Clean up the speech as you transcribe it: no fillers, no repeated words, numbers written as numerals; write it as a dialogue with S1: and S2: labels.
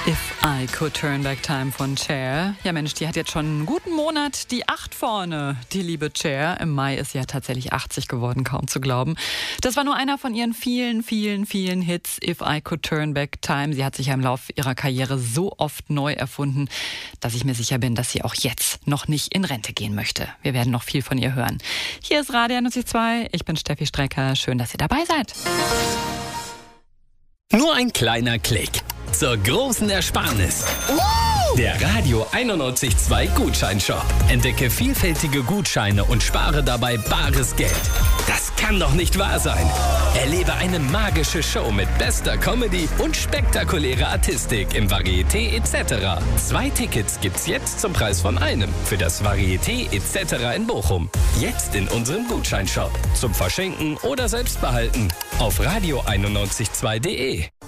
S1: If I Could Turn Back Time von Cher. Ja Mensch, die hat jetzt schon einen guten Monat die 8 vorne, die liebe Cher. Im Mai ist sie ja tatsächlich 80 geworden, kaum zu glauben. Das war nur einer von ihren vielen Hits, If I Could Turn Back Time. Sie hat sich ja im Laufe ihrer Karriere so oft neu erfunden, dass ich mir sicher bin, dass sie auch jetzt noch nicht in Rente gehen möchte. Wir werden noch viel von ihr hören. Hier ist Radio 92. Ich bin Steffi Strecker. Schön, dass ihr dabei seid.
S2: Nur ein kleiner Klick zur großen Ersparnis. Der Radio 91.2 Gutscheinshop. Entdecke vielfältige Gutscheine und spare dabei bares Geld. Das kann doch nicht wahr sein. Erlebe eine magische Show mit bester Comedy und spektakulärer Artistik im Varieté etc. 2 Tickets gibt's jetzt zum Preis von einem für das Varieté etc. in Bochum. Jetzt in unserem Gutscheinshop. Zum Verschenken oder selbst behalten. Auf radio91.2.de.